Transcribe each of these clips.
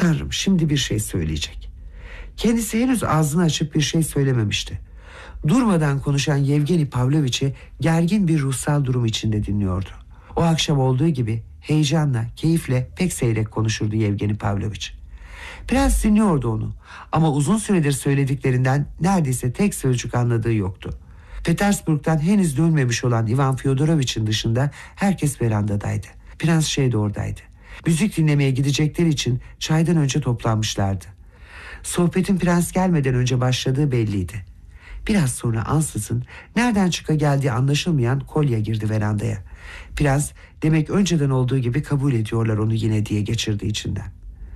Tanrım, şimdi bir şey söyleyecek. Kendisi henüz ağzını açıp bir şey söylememişti. Durmadan konuşan Yevgeni Pavloviç'i gergin bir ruhsal durum içinde dinliyordu. O akşam olduğu gibi heyecanla, keyifle pek seyrek konuşurdu Yevgeni Pavloviç. Prens dinliyordu onu ama uzun süredir söylediklerinden neredeyse tek sözcük anladığı yoktu. Petersburg'dan henüz dönmemiş olan Ivan Fyodoroviç'in dışında herkes verandadaydı. Prens de oradaydı. Müzik dinlemeye gidecekleri için çaydan önce toplanmışlardı. Sohbetin prens gelmeden önce başladığı belliydi. Biraz sonra ansızın nereden geldiği anlaşılmayan Kolya girdi verandaya. Prens demek önceden olduğu gibi kabul ediyorlar onu yine diye geçirdi içinden.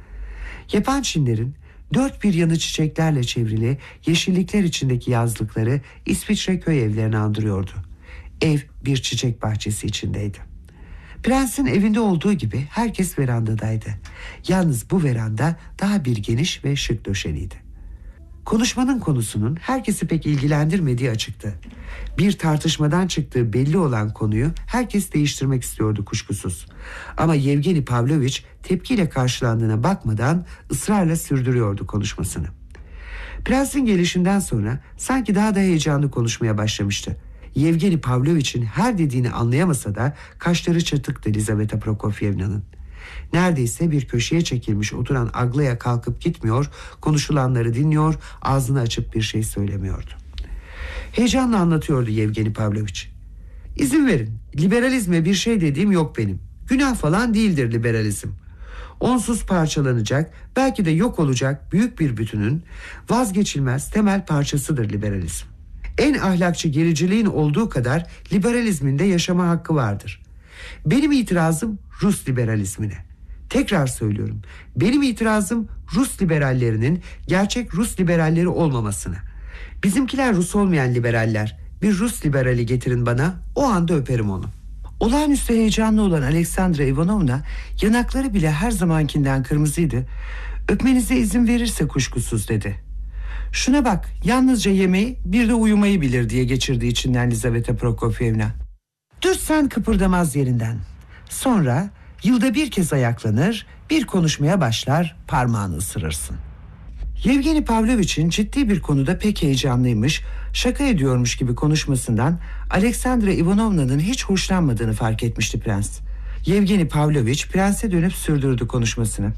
Yapan Çinlerin dört bir yanı çiçeklerle çevrili yeşillikler içindeki yazlıkları İsviçre köy evlerini andırıyordu. Ev bir çiçek bahçesi içindeydi. Prensin evinde olduğu gibi herkes verandadaydı. Yalnız bu veranda daha bir geniş ve şık döşeliydi. Konuşmanın konusunun herkesi pek ilgilendirmediği açıktı. Bir tartışmadan çıktığı belli olan konuyu herkes değiştirmek istiyordu kuşkusuz. Ama Yevgeni Pavloviç tepkiyle karşılandığına bakmadan ısrarla sürdürüyordu konuşmasını. Prensin gelişinden sonra sanki daha da heyecanlı konuşmaya başlamıştı. Yevgeni Pavloviç'in her dediğini anlayamasa da kaşları çatıktı Lizaveta Prokofyevna'nın. Neredeyse bir köşeye çekilmiş oturan Aglaya kalkıp gitmiyor, konuşulanları dinliyor, ağzını açıp bir şey söylemiyordu. Heyecanla anlatıyordu Yevgeni Pavloviç. İzin verin, liberalizme bir şey dediğim yok benim. Günah falan değildir liberalizm. Onsuz parçalanacak, belki de yok olacak büyük bir bütünün vazgeçilmez temel parçasıdır liberalizm. En ahlakçı gericiliğin olduğu kadar liberalizmin de yaşama hakkı vardır. Benim itirazım Rus liberalizmine. Tekrar söylüyorum, benim itirazım Rus liberallerinin gerçek Rus liberalleri olmamasına. Bizimkiler Rus olmayan liberaller. Bir Rus liberali getirin bana, o anda öperim onu. Olağanüstü heyecanlı olan Aleksandra Ivanovna yanakları bile her zamankinden kırmızıydı. Öpmenize izin verirse kuşkusuz dedi. Şuna bak, yalnızca yemeği bir de uyumayı bilir diye geçirdi içinden Lizaveta Prokofyevna. Dürtsen kıpırdamaz yerinden. Sonra yılda bir kez ayaklanır, bir konuşmaya başlar, parmağını ısırırsın. Yevgeni Pavloviç'in ciddi bir konuda pek heyecanlıymış, şaka ediyormuş gibi konuşmasından Aleksandra Ivanovna'nın hiç hoşlanmadığını fark etmişti prens. Yevgeni Pavloviç prense dönüp sürdürdü konuşmasını.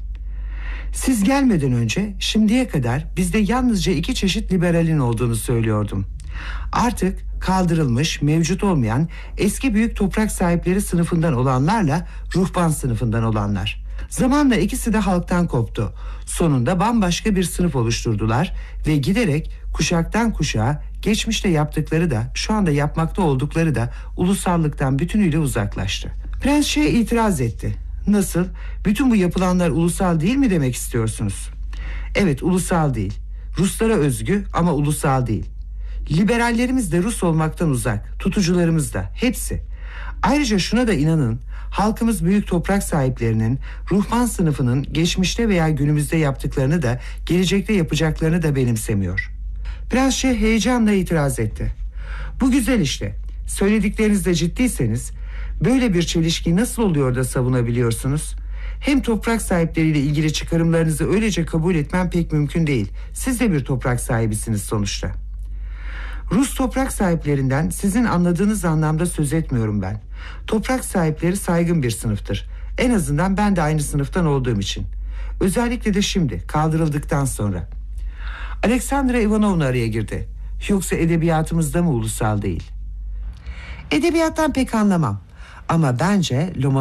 Siz gelmeden önce şimdiye kadar bizde yalnızca iki çeşit liberalin olduğunu söylüyordum. Artık kaldırılmış, mevcut olmayan eski büyük toprak sahipleri sınıfından olanlarla ruhban sınıfından olanlar. Zamanla ikisi de halktan koptu. Sonunda bambaşka bir sınıf oluşturdular ve giderek kuşaktan kuşağa geçmişte yaptıkları da şu anda yapmakta oldukları da ulusallıktan bütünüyle uzaklaştı. Prens itiraz etti. Nasıl? Bütün bu yapılanlar ulusal değil mi demek istiyorsunuz? Evet, ulusal değil. Ruslara özgü ama ulusal değil. Liberallerimiz de Rus olmaktan uzak, tutucularımız da, hepsi. Ayrıca şuna da inanın, halkımız büyük toprak sahiplerinin, ruhban sınıfının geçmişte veya günümüzde yaptıklarını da, gelecekte yapacaklarını da benimsemiyor. Prens heyecanla itiraz etti. Bu güzel işte. Söylediklerinizde ciddiyseniz, böyle bir çelişki nasıl oluyor da savunabiliyorsunuz? Hem toprak sahipleriyle ilgili çıkarımlarınızı öylece kabul etmem pek mümkün değil. Siz de bir toprak sahibisiniz sonuçta. Rus toprak sahiplerinden sizin anladığınız anlamda söz etmiyorum ben. Toprak sahipleri saygın bir sınıftır. En azından ben de aynı sınıftan olduğum için. Özellikle de şimdi, kaldırıldıktan sonra. Aleksandra Ivanovna araya girdi. Yoksa edebiyatımızda mı ulusal değil? Edebiyattan pek anlamam. Ama bence